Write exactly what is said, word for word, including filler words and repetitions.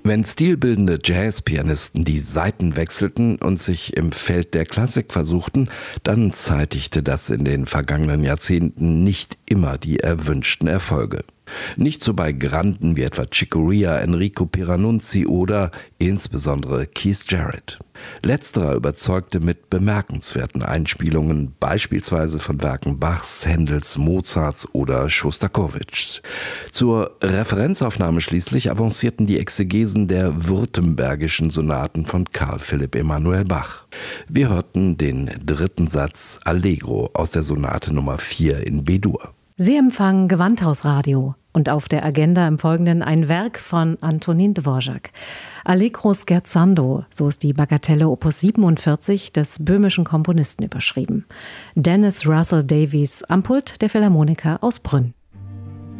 Wenn stilbildende Jazzpianisten die Saiten wechselten und sich im Feld der Klassik versuchten, dann zeitigte das in den vergangenen Jahrzehnten nicht immer die erwünschten Erfolge. Nicht so bei Granden wie etwa Chick Corea, Enrico Pieranunzi oder insbesondere Keith Jarrett. Letzterer überzeugte mit bemerkenswerten Einspielungen, beispielsweise von Werken Bachs, Händels, Mozarts oder Schostakowitschs. Zur Referenzaufnahme schließlich avancierten die Exegesen der württembergischen Sonaten von Karl Philipp Emanuel Bach. Wir hörten den dritten Satz Allegro aus der Sonate Nummer vier in B-Dur. Sie empfangen Gewandhausradio und auf der Agenda im Folgenden ein Werk von Antonin Dvorak. Allegro scherzando, so ist die Bagatelle Opus siebenundvierzig des böhmischen Komponisten überschrieben. Dennis Russell Davies am Pult der Philharmoniker aus Brünn.